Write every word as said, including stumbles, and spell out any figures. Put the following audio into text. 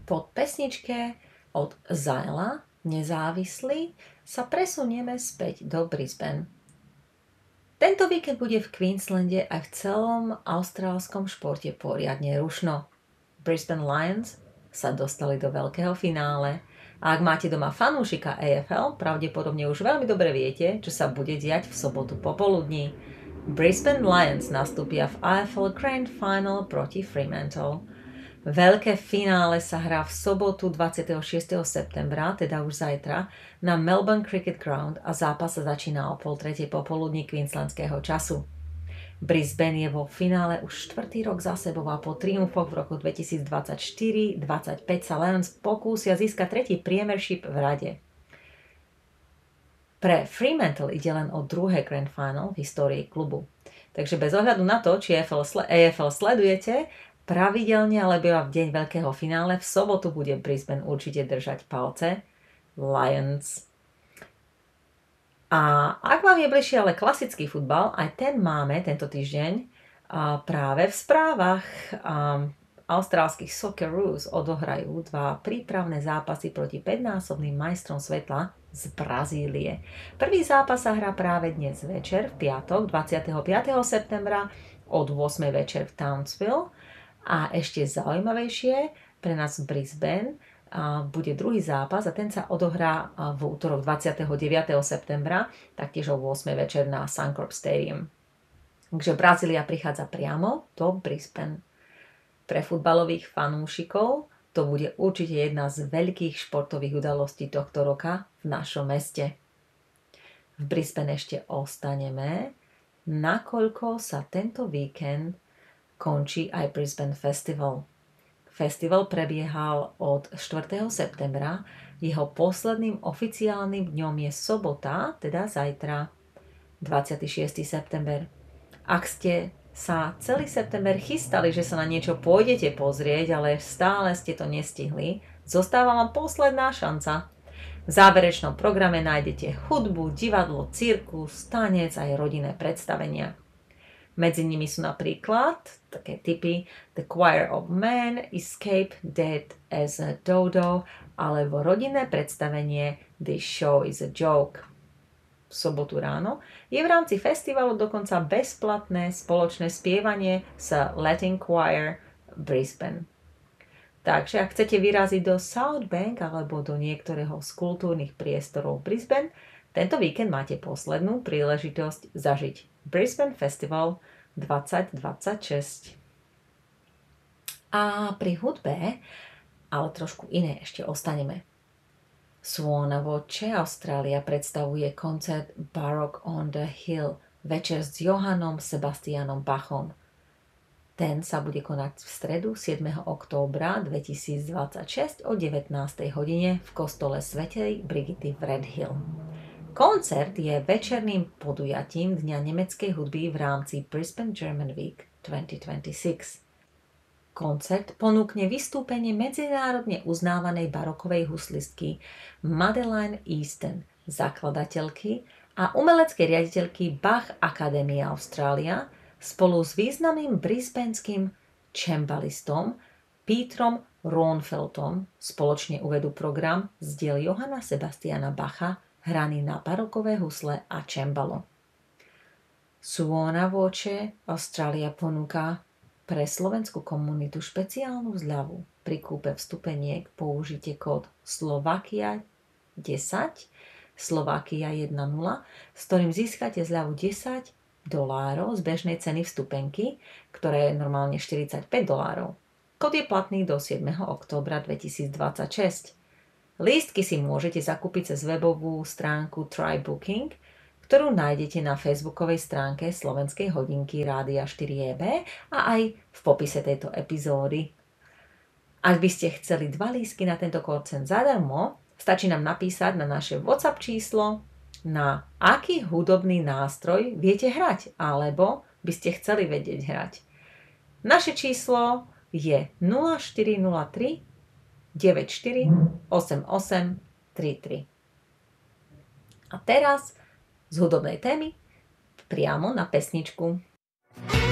Po pesničke od Zyla, Nezávislý, sa presunieme späť do Brisbane. Tento víkend bude v Queenslande a v celom austrálskom športe poriadne rušno. Brisbane Lions sa dostali do veľkého finále a ak máte doma fanúšika á ef el, pravdepodobne už veľmi dobre viete, čo sa bude diať v sobotu popoludní. Brisbane Lions nastúpia v á ef el Grand Final proti Fremantle. Veľké finále sa hrá v sobotu dvadsiateho šiesteho septembra, teda už zajtra, na Melbourne Cricket Ground a zápas sa začína o pol tretej popoludní queenslandského času. Brisbane je vo finále už štvrtý rok za sebou a po triumfoch v roku dvetisícdvadsaťštyri dvadsaťpäť sa Lions pokúsia získať tretí premiership v rade. Pre Fremantle ide len o druhé Grand Final v histórii klubu. Takže bez ohľadu na to, či á ef el sledujete, pravidelne alebo v deň veľkého finále v sobotu bude Brisbane určite držať palce Lions. A ak vám je bližšie ale klasický futbal, aj ten máme tento týždeň práve v správach. Austrálskych Socceroos odohrajú dva prípravné zápasy proti päťnásobným majstrom sveta z Brazílie. Prvý zápas sa hrá práve dnes večer, v piatok dvadsiateho piateho septembra od ôsmej večer v Townsville. A ešte zaujímavejšie pre nás v Brisbane bude druhý zápas a ten sa odohrá v útorok dvadsiateho deviateho septembra, taktiež o ôsmej večer na Suncorp Stadium. Takže Brazília prichádza priamo do Brisbane. Pre futbalových fanúšikov to bude určite jedna z veľkých športových udalostí tohto roka v našom meste. V Brisbane ešte ostaneme, nakoľko sa tento víkend končí aj Brisbane Festival. Festival prebiehal od štvrtého septembra, jeho posledným oficiálnym dňom je sobota, teda zajtra, dvadsiateho šiesteho september. Ak ste sa celý september chystali, že sa na niečo pôjdete pozrieť, ale stále ste to nestihli, zostáva vám posledná šanca. V záverečnom programe nájdete hudbu, divadlo, cirkus, tanec aj rodinné predstavenia. Medzi nimi sú napríklad také typy The Choir of Men, Escape, Dead as a Dodo alebo rodinné predstavenie This Show is a Joke. V sobotu ráno je v rámci festivalu dokonca bezplatné spoločné spievanie s Latin Choir Brisbane. Takže ak chcete vyraziť do South Bank alebo do niektorého z kultúrnych priestorov Brisbane, tento víkend máte poslednú príležitosť zažiť Brisbane Festival dvadsať dvadsaťšesť. A pri hudbe, ale trošku iné ešte ostaneme. Suona Voce Austrália predstavuje koncert Baroque on the Hill, večer s Johannom Sebastianom Bachom. Ten sa bude konať v stredu siedmeho októbra dvetisícdvadsaťšesť o devätnástej hodine v kostole svätej Brigity v Red Hill. Koncert je večerným podujatím Dňa nemeckej hudby v rámci Brisbane German Week dvetisícdvadsaťšesť. Koncert ponúkne vystúpenie medzinárodne uznávanej barokovej huslistky Madeleine Easton, zakladateľky a umeleckej riaditeľky Bach Akadémie Austrália spolu s významným brisbaneským cembalistom Petrom Ronfeldtom spoločne uvedú program z diel Johanna Sebastiana Bacha hraný na barokové husle a cembalo. Suona Voce Austrália ponúka pre slovenskú komunitu špeciálnu zľavu. Pri kúpe vstupeniek použite kód Slovakia desať, Slovakia jedna nula, s ktorým získate zľavu desať dolárov z bežnej ceny vstupenky, ktorá je normálne štyridsaťpäť dolárov. Kód je platný do siedmeho októbra dvetisícdvadsaťšesť. Lístky si môžete zakúpiť cez webovú stránku Try Booking, ktorú nájdete na facebookovej stránke Slovenskej hodinky Rádia štyri é bé a aj v popise tejto epizódy. Ak by ste chceli dva lístky na tento koncert zadarmo, stačí nám napísať na naše WhatsApp číslo, na aký hudobný nástroj viete hrať, alebo by ste chceli vedieť hrať. Naše číslo je nula štyri nula tri deväť štyri osem osem tri tri. A teraz z hudobnej témy priamo na pesničku.